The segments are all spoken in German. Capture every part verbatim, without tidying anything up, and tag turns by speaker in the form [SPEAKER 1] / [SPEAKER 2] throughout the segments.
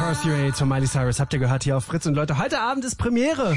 [SPEAKER 1] Stars You Hate von Miley Cyrus habt ihr gehört hier auf Fritz. Und Leute, heute Abend ist Premiere.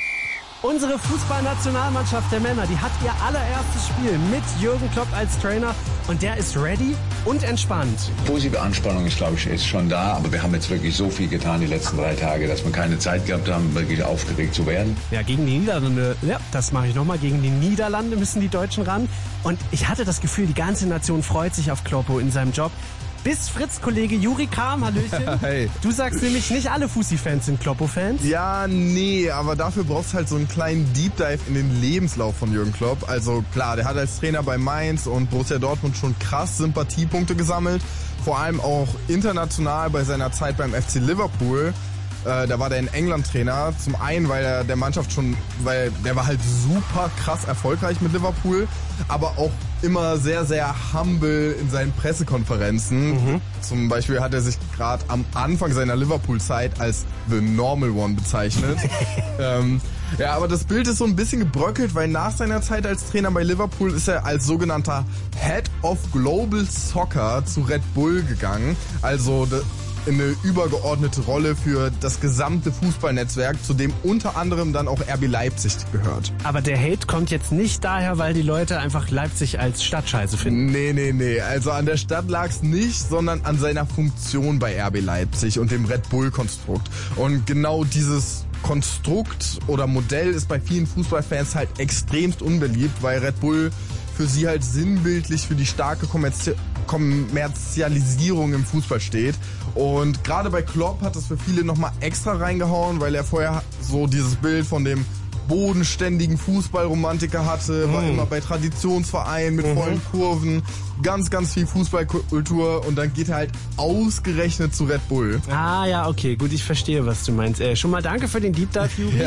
[SPEAKER 1] Unsere Fußballnationalmannschaft der Männer, die hat ihr allererstes Spiel mit Jürgen Klopp als Trainer und der ist ready und entspannt.
[SPEAKER 2] Positive Anspannung ist, glaube ich, ist schon da, aber wir haben jetzt wirklich so viel getan die letzten drei Tage, dass wir keine Zeit gehabt haben, wirklich aufgeregt zu werden.
[SPEAKER 1] Ja, gegen die Niederlande, ja, das mache ich nochmal, gegen die Niederlande müssen die Deutschen ran. Und ich hatte das Gefühl, die ganze Nation freut sich auf Kloppo in seinem Job. Bis Fritz-Kollege Juri Kram, Hallöchen.
[SPEAKER 3] Hey.
[SPEAKER 1] Du sagst nämlich, nicht alle Fussi-Fans sind Kloppo-Fans.
[SPEAKER 3] Ja, nee, aber dafür brauchst du halt so einen kleinen Deep Dive in den Lebenslauf von Jürgen Klopp. Also klar, der hat als Trainer bei Mainz und Borussia Dortmund schon krass Sympathiepunkte gesammelt. Vor allem auch international bei seiner Zeit beim F C Liverpool. Äh, da war der in England Trainer. Zum einen, weil er der Mannschaft schon, weil der war halt super krass erfolgreich mit Liverpool, aber auch immer sehr, sehr humble in seinen Pressekonferenzen. Mhm. Zum Beispiel hat er sich gerade am Anfang seiner Liverpool-Zeit als The Normal One bezeichnet. ähm, ja, aber das Bild ist so ein bisschen gebröckelt, weil nach seiner Zeit als Trainer bei Liverpool ist er als sogenannter Head of Global Soccer zu Red Bull gegangen. Also in eine übergeordnete Rolle für das gesamte Fußballnetzwerk, zu dem unter anderem dann auch R B Leipzig gehört.
[SPEAKER 1] Aber der Hate kommt jetzt nicht daher, weil die Leute einfach Leipzig als Stadt scheiße finden.
[SPEAKER 3] Nee, nee, nee. Also an der Stadt lag's nicht, sondern an seiner Funktion bei R B Leipzig und dem Red Bull-Konstrukt. Und genau dieses Konstrukt oder Modell ist bei vielen Fußballfans halt extremst unbeliebt, weil Red Bull für sie halt sinnbildlich für die starke Kommerzi- Kommerzialisierung im Fußball steht. Und gerade bei Klopp hat das für viele nochmal extra reingehauen, weil er vorher so dieses Bild von dem bodenständigen Fußballromantiker hatte, war immer bei Traditionsvereinen mit vollen Kurven, ganz, ganz viel Fußballkultur und dann geht er halt ausgerechnet zu Red Bull.
[SPEAKER 1] Ah ja, okay, gut, ich verstehe, was du meinst. Äh, schon mal danke für den Deep Dive, Juri.